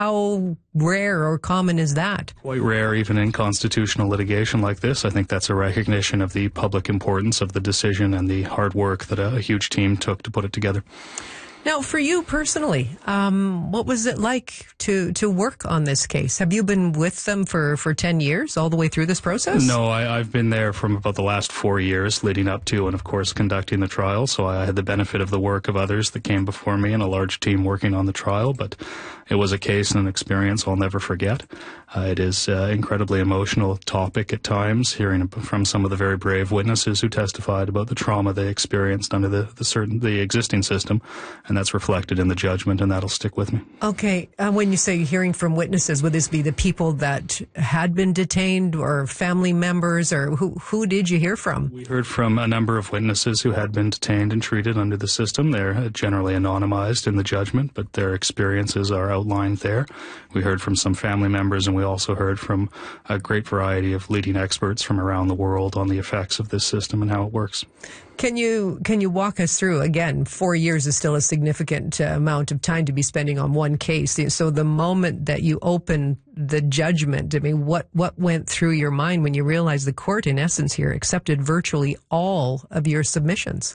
How rare or common is that? Quite rare, even in constitutional litigation like this. I think that's a recognition of the public importance of the decision and the hard work that a huge team took to put it together. Now, for you personally, what was it like to work on this case? Have you been with them for 10 years, all the way through this process? No, I've been there from about the last 4 years leading up to and, of course, conducting the trial. So I had the benefit of the work of others that came before me and a large team working on the trial. But it was a case and an experience I'll never forget. It is an incredibly emotional topic at times, hearing from some of the very brave witnesses who testified about the trauma they experienced under the existing system. And that's reflected in the judgment, and that'll stick with me. Okay. When you say hearing from witnesses, would this be the people that had been detained or family members, or who did you hear from? We heard from a number of witnesses who had been detained and treated under the system. They're generally anonymized in the judgment, but their experiences are outlined there. We heard from some family members, and we also heard from a great variety of leading experts from around the world on the effects of this system and how it works. Can you walk us through, again, 4 years is still a significant amount of time to be spending on one case. So the moment that you open the judgment, I mean, what went through your mind when you realized the court, in essence here, accepted virtually all of your submissions?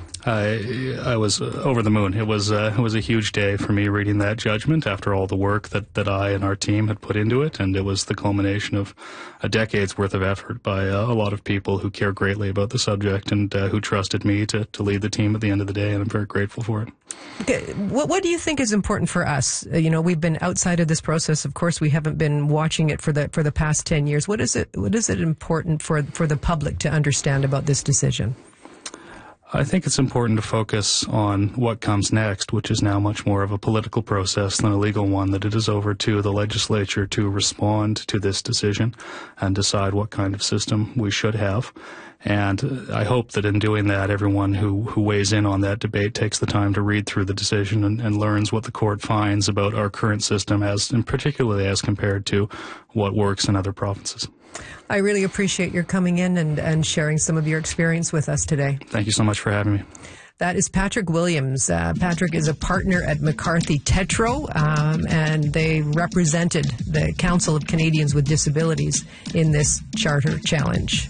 I was over the moon. It was a huge day for me reading that judgment after all the work that I and our team had put into it, and it was the culmination of a decade's worth of effort by a lot of people who care greatly about the subject and who trusted me to lead the team at the end of the day, and I'm very grateful for it. Okay. What do you think is important for us? We've been outside of this process. Of course, we haven't been watching it for the past 10 years. What is it important for the public to understand about this decision? I think it's important to focus on what comes next, which is now much more of a political process than a legal one, that it is over to the legislature to respond to this decision and decide what kind of system we should have. And I hope that in doing that, everyone who weighs in on that debate takes the time to read through the decision and learns what the court finds about our current system, and particularly as compared to what works in other provinces. I really appreciate your coming in and sharing some of your experience with us today. Thank you so much for having me. That is Patrick Williams. Patrick is a partner at McCarthy Tétrault, and they represented the Council of Canadians with Disabilities in this charter challenge.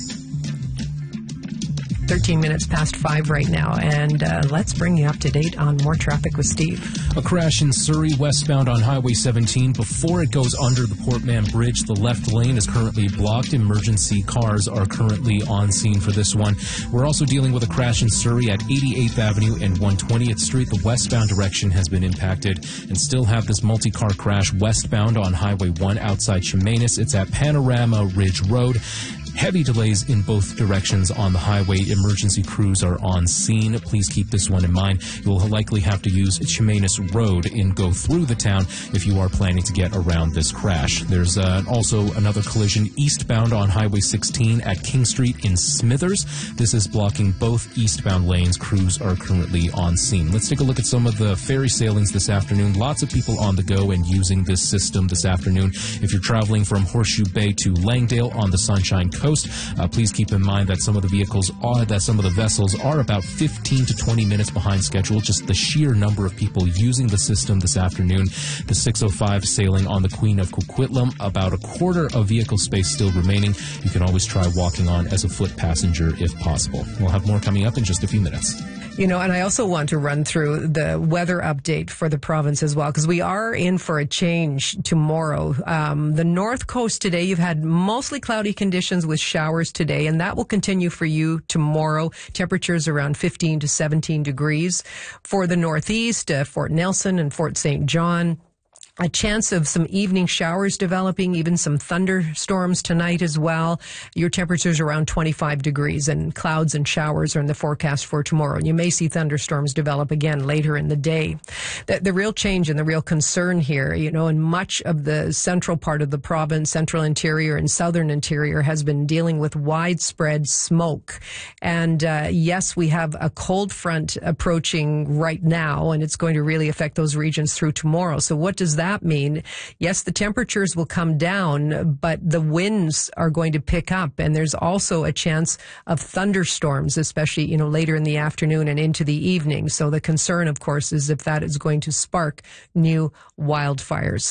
13 minutes past 5 right now, and let's bring you up to date on more traffic with Steve. A crash in Surrey westbound on Highway 17 before it goes under the Port Mann Bridge. The left lane is currently blocked. Emergency cars are currently on scene for this one. We're also dealing with a crash in Surrey at 88th Avenue and 120th Street. The westbound direction has been impacted, and still have this multi-car crash westbound on Highway 1 outside Chemainus. It's at Panorama Ridge Road. Heavy delays in both directions on the highway. Emergency crews are on scene. Please keep this one in mind. You will likely have to use Chemainus Road and go through the town if you are planning to get around this crash. There's also another collision eastbound on Highway 16 at King Street in Smithers. This is blocking both eastbound lanes. Crews are currently on scene. Let's take a look at some of the ferry sailings this afternoon. Lots of people on the go and using this system this afternoon. If you're traveling from Horseshoe Bay to Langdale on the Sunshine Coast, please keep in mind that some of the vessels are about 15 to 20 minutes behind schedule. Just the sheer number of people using the system this afternoon. The 605 sailing on the Queen of Coquitlam, about a quarter of vehicle space still remaining. You can always try walking on as a foot passenger if possible. We'll have more coming up in just a few minutes. And I also want to run through the weather update for the province as well, because we are in for a change tomorrow. The North Coast today, you've had mostly cloudy conditions with showers today, and that will continue for you tomorrow. Temperatures around 15 to 17 degrees. For the Northeast, Fort Nelson and Fort St. John, a chance of some evening showers developing, even some thunderstorms tonight as well. Your temperatures around 25 degrees, and clouds and showers are in the forecast for tomorrow. And you may see thunderstorms develop again later in the day. The real change and the real concern here, in much of the central part of the province, central interior and southern interior, has been dealing with widespread smoke. And yes, we have a cold front approaching right now, and it's going to really affect those regions through tomorrow. So what does that that mean? Yes, the temperatures will come down, but the winds are going to pick up, and there's also a chance of thunderstorms, especially, later in the afternoon and into the evening. So the concern, of course, is if that is going to spark new wildfires.